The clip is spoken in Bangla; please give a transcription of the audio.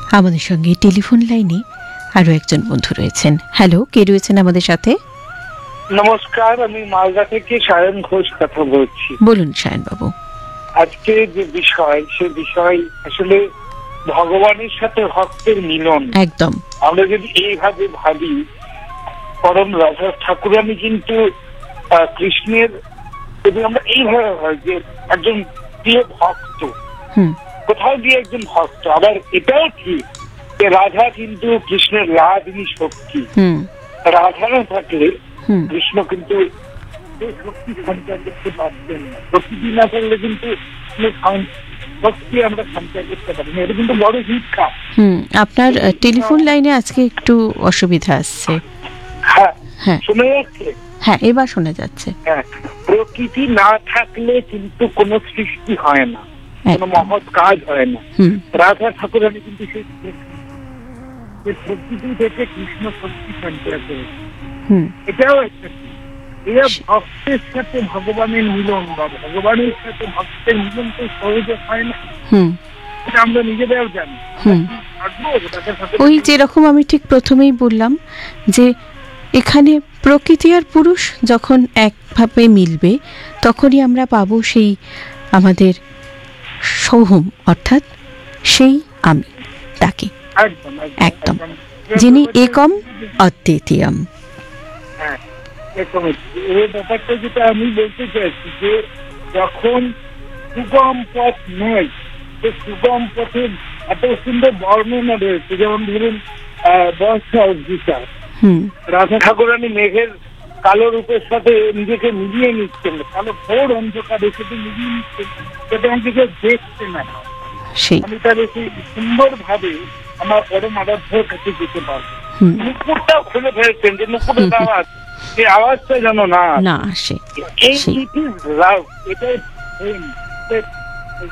আমাদের সঙ্গে টেলিফোন লাইনে আরো একজন বন্ধু রয়েছেন। হ্যালো, কে রয়েছেন আমাদের সাথে? নমস্কার, আমি মালদা থেকে সায়ন ঘোষ কথা বলছি। বলুন সায়ন বাবু। আজকে যে বিষয়, সে বিষয় আসলে ভগবানের সাথে ভক্তের মিলন। একদম। আমরা যদি এইভাবে ভাবি, পরম রাধা ঠাকুরানী কিন্তু কৃষ্ণের, যদি আমরা এইভাবে ভাবি যে একজন প্রিয় ভক্ত, কোথাও গিয়ে একজন ভক্ত। আবার এটাও ঠিক যে রাধা কিন্তু কৃষ্ণের লাদিনী শক্তি। রাধা না থাকলে কৃষ্ণ কিন্তু শক্তি সঞ্চয় করতে পারতেন না। শক্তি না করলে কিন্তু শক্তি আমরা সঞ্চয় করতে পারি না। এটা কিন্তু বড় শিক্ষা। আপনার টেলিফোন লাইনে আজকে একটু অসুবিধা আসছে। হ্যাঁ হ্যাঁ, শোনা যাচ্ছে? হ্যাঁ, এবার শোনা যাচ্ছে। হ্যাঁ, প্রকৃতি না থাকলে কিন্তু কোনো সৃষ্টি হয় না, কোনো মহৎ কাজ হয় না। রাধা ঠাকুরানী কিন্তু সেই প্রকৃতি থেকে কৃষ্ণ শক্তি সঞ্চয় করেছে। এটাও একটা এরা ভক্তের সাথে ভগবানের মিলন, বা ভগবানের সাথে ভক্তের মিলন তো সহজে হয় না। এটা আমরা নিজেরাও জানি। ওই যেরকম আমি ঠিক প্রথমেই বললাম যে এখানে প্রকৃতি আর পুরুষ যখন একভাবে মিলবে, তখনই আমরা পাবো সেই আমাদের সোহম, অর্থাৎ সেই আমি, তাকে একদম, যিনি একম অদ্বিতীয়ম। হ্যাঁ, এই ব্যাপারটা যেটা আমি বলতে চাইছি, যে যখন সুগম পথ নয়, সে সুগম পথের এত সুন্দর বর্ণনা রয়েছে। যেমন ধরুন বর্ষা গীতা, রাধা ঠাকুরানী মেঘের কালো রূপের সাথে নিজেকে মিলিয়ে নিচ্ছেন, কালো ঘোর অন্ধকারের সাথে মিলিয়ে নিচ্ছেন, সেটা আমাকে দেখতে না। আমি তাহলে সেই সুন্দর ভাবে আমার পরম আরাধ্যের কাছে যেতে পারবো। মুকুটটাও খুলে ফেলছেন, যে মুকুটের আওয়াজ, সেই আওয়াজটা যেন না আসে। এই লাভ, এটাই